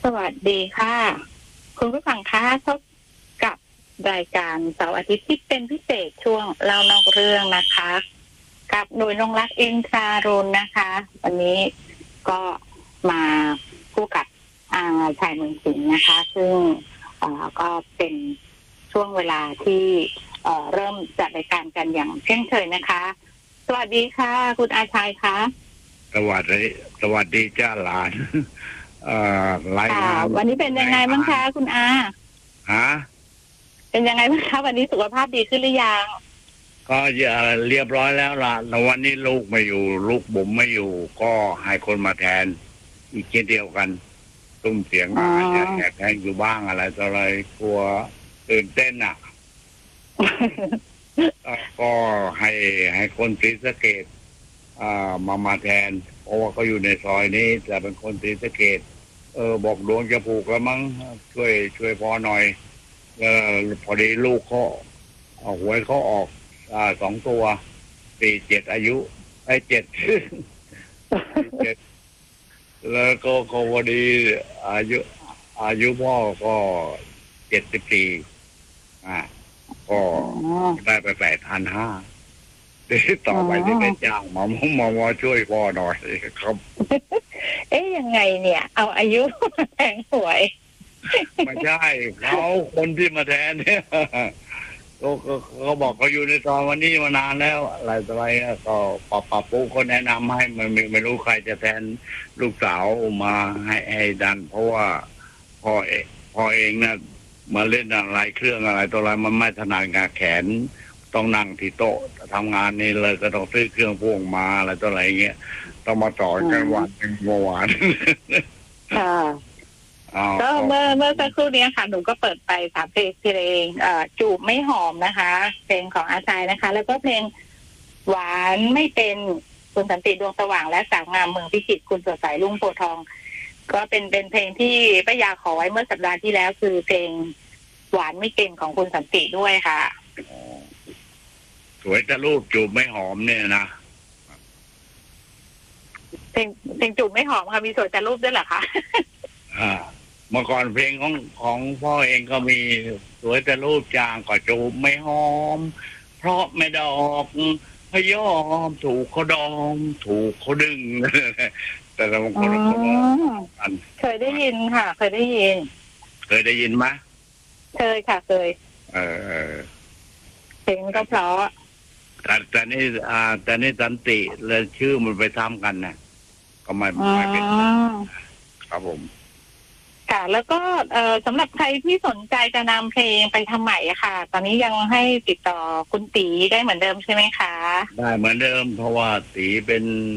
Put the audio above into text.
วัสดีค่ะคุณผู้ฟังคะพบกับรายการเสาร์อาทิตย์ที่เป็นพิเศษช่วงเล่านอกเรื่องนะคะกับหน่วยนงรักเองทรารุณนะคะวันนี้ก็มาคู่กับชายเมืองสิงห์นะคะซึ่งก็เป็นช่วงเวลาที่เริ่มจัดรายการกันอย่างเช่นเคยนะคะสวัสดีค่ะคุณอาชัยคะสวัสดีจ้าหลานรายงานวันนี้เป็นยังไงบ้างคะคุณอาเป็นยังไงบ้างคะวันนี้สุขภาพดีขึ้นหรือยังก็เรียบร้อยแล้วล่ะแล้ววันนี้ลูกไม่อยู่ลูกบุ๋มไม่อยู่ก็ให้คนมาแทนอีกเช่นเดียวกันตุ้มเสียงอาจจะแทนอยู่บ้างอะไรต่ออะไรกลัวตื่นเต้นอ่ะ ก็ให้คนศรีสะเกษมาแทนเพราะว่าเขาอยู่ในซอยนี้แต่เป็นคนศรีสะเกษบอกดวงจะผูกแล้วมั้งช่วยพอหน่อยพอดีลูกเขาหวยเขาออก2 ตัว47อายุ7แล้วก็พอดีอายุพ่อก็74ก็ได้ไป8,500ต่อไปจะได้จ้างมาช่วยพ่อหน่อยครับยังไงเนี่ยเอาอายุมาแทงหวยไม่ใช่เขาคนที่มาแทนเนี่ยเขาบอกเขาอยู่ในซอยวันนี้มานานแล้วอะไรต่ออะไรก็ปรับปุ๊ก็แนะนำให้มันไม่รู้ใครจะแทนลูกสาวมาให้ดันเพราะว่าพ่อเองนะมาเล่นอะไรเครื่องอะไรตัวอะไรมันไม่ถนัดงานแขนต้องนั่งที่โต๊ะทำงานนี่เลยก็ต้องซื้อเครื่องพ่วงมาอะไรตัวอะไรเงี้ยต้องมาต่อกันวันหนึ่งเมื่อวานค่ะก็เมื่อสักครู่นี้ค่ะหนูก็เปิดไป3 เพลงจูบไม่หอมนะคะเพลงของอาชัยนะคะแล้วก็เพลงหวานไม่เป็นคุณสันติดวงสว่างและสาวงามเมืองพิจิตรคุณสดใสรุ่งโพธิ์ทองก็เป็นเพลงที่ป้ายาขอไว้เมื่อสัปดาห์ที่แล้วคือเพลงหวานไม่เป็นของคุณสันติด้วยค่ะสวยแต่รูปจูบไม่หอมเนี่ยนะเพลงจูบไม่หอมค่ะมีสวยแต่รูปด้วยเหรอคะเมื่อก่อนเพลงของพ่อเองก็มีสวยแต่รูปจางก็จูบไม่หอมเพราะไม่ดอกพยอมถูกเขาดองถูกเขาดึงแต่ละคนเคยได้ยินค่ะเคยได้ยินไหมเคยค่ะเคยเพลงก็เพราะแต่นี่สันติเลยชื่อมันไปทำกันนะก็ไม่เป็นครับผมค่ะแล้วก็สำหรับใครที่สนใจจะนำเพลงไปทำใหม่ค่ะตอนนี้ยังให้ติดต่อคุณตีได้เหมือนเดิมใช่ไหมคะได้เหมือนเดิมเพราะว่าตีเป็น